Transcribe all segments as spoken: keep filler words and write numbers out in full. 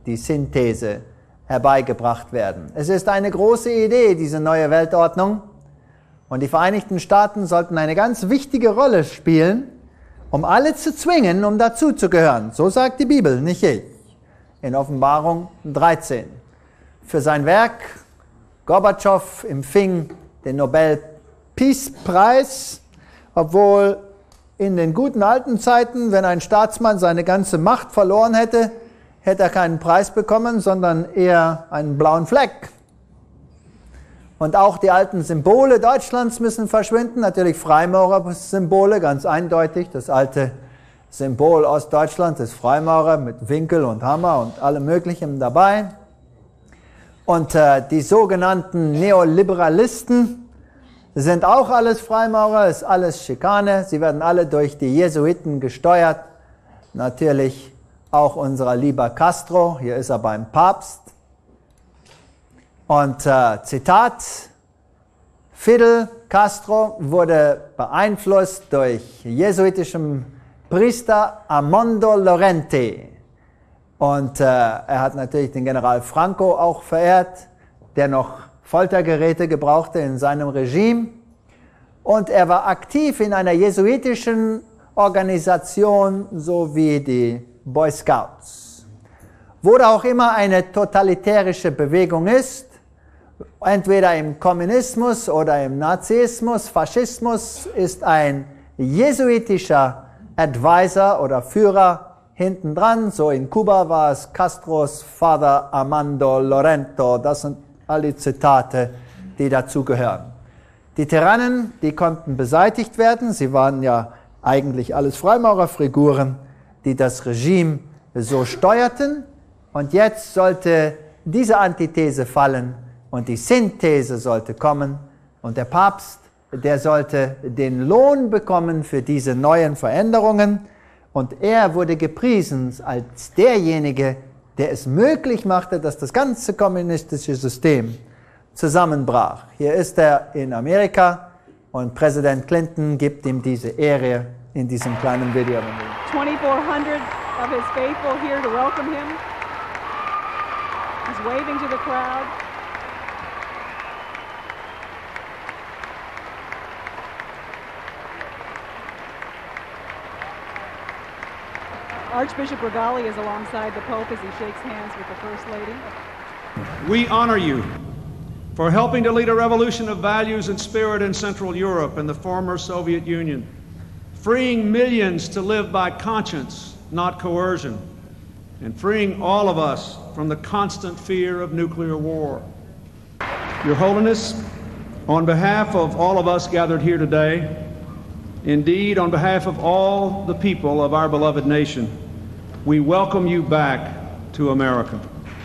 die Synthese, herbeigebracht werden. Es ist eine große Idee, diese neue Weltordnung. Und die Vereinigten Staaten sollten eine ganz wichtige Rolle spielen, um alle zu zwingen, um dazuzugehören. So sagt die Bibel, nicht ich. In Offenbarung dreizehn. Für sein Werk, Gorbatschow empfing den Nobel-Peace-Preis, obwohl in den guten alten Zeiten, wenn ein Staatsmann seine ganze Macht verloren hätte, hätte er keinen Preis bekommen, sondern eher einen blauen Fleck. Und auch die alten Symbole Deutschlands müssen verschwinden. Natürlich Freimaurer-Symbole, ganz eindeutig. Das alte Symbol Ostdeutschland ist Freimaurer mit Winkel und Hammer und allem Möglichen dabei. Und äh, die sogenannten Neoliberalisten sind auch alles Freimaurer, ist alles Schikane. Sie werden alle durch die Jesuiten gesteuert. Natürlich auch unser lieber Castro, hier ist er beim Papst. Und äh, Zitat, Fidel Castro wurde beeinflusst durch jesuitischem Priester Armando Lorente. Und äh, er hat natürlich den General Franco auch verehrt, der noch Foltergeräte gebrauchte in seinem Regime. Und er war aktiv in einer jesuitischen Organisation, so wie die Boy Scouts. Wo da auch immer eine totalitärische Bewegung ist, entweder im Kommunismus oder im Nazismus, Faschismus, ist ein jesuitischer Advisor oder Führer hinten dran. So in Kuba war es Castros Vater Armando Lorente. Das sind alle Zitate, die dazugehören. Die Tyrannen, die konnten beseitigt werden. Sie waren ja eigentlich alles Freimaurerfiguren, die das Regime so steuerten. Und jetzt sollte diese Antithese fallen und die Synthese sollte kommen. Und der Papst, der sollte den Lohn bekommen für diese neuen Veränderungen. Und er wurde gepriesen als derjenige, der es möglich machte, dass das ganze kommunistische System zusammenbrach. Hier ist er in Amerika und Präsident Clinton gibt ihm diese Ehre in diesem kleinen Video. twenty-four hundred of his faithful here to welcome him. He's waving to the crowd. Archbishop Regali is alongside the Pope as he shakes hands with the First Lady. We honor you for helping to lead a revolution of values and spirit in Central Europe and the former Soviet Union, freeing millions to live by conscience, not coercion, and freeing all of us from the constant fear of nuclear war. Your Holiness, on behalf of all of us gathered here today, indeed on behalf of all the people of our beloved nation, we welcome you back to America.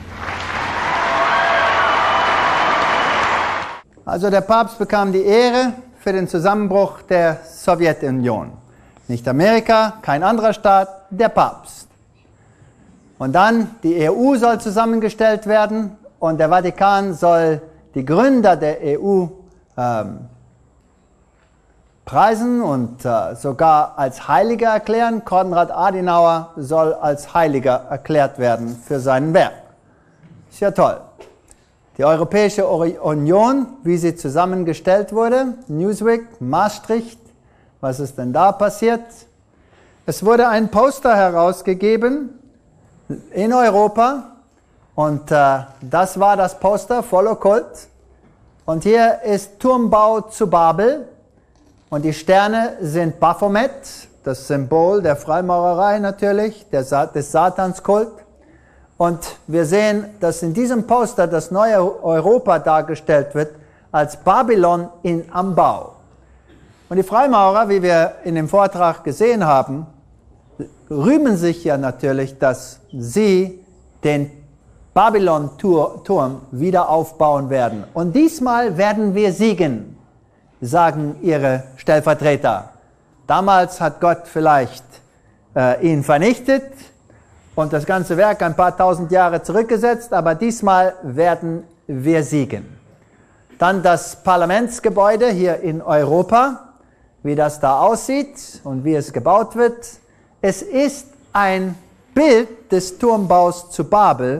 Also der Papst bekam die Ehre für den Zusammenbruch der Sowjetunion. Nicht Amerika, kein anderer Staat, der Papst. Und dann die E U soll zusammengestellt werden und der Vatikan soll die Gründer der E U ähm, preisen und äh, sogar als Heiliger erklären. Konrad Adenauer soll als Heiliger erklärt werden für sein Werk. Ist ja toll. Die Europäische Union, wie sie zusammengestellt wurde, Newsweek, Maastricht, was ist denn da passiert? Es wurde ein Poster herausgegeben in Europa und äh, das war das Poster, Follow Cult. Und hier ist Turmbau zu Babel und die Sterne sind Baphomet, das Symbol der Freimaurerei natürlich, der Sa- des Satanskult. Und wir sehen, dass in diesem Poster das neue Europa dargestellt wird als Babylon in am Bau. Und die Freimaurer, wie wir in dem Vortrag gesehen haben, rühmen sich ja natürlich, dass sie den Babylon-Turm wieder aufbauen werden. Und diesmal werden wir siegen, sagen ihre Stellvertreter. Damals hat Gott vielleicht äh, ihn vernichtet und das ganze Werk ein paar tausend Jahre zurückgesetzt, aber diesmal werden wir siegen. Dann das Parlamentsgebäude hier in Europa, wie das da aussieht und wie es gebaut wird. Es ist ein Bild des Turmbaus zu Babel,